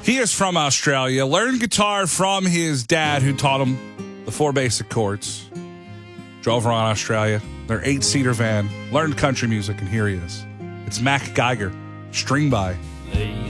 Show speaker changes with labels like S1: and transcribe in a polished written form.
S1: He is from Australia. Learned guitar from his dad, who taught him the 4 basic chords. Drove around Australia. Their 8-seater van. Learned country music, and here he is. It's Mac Geiger. String by.
S2: Lay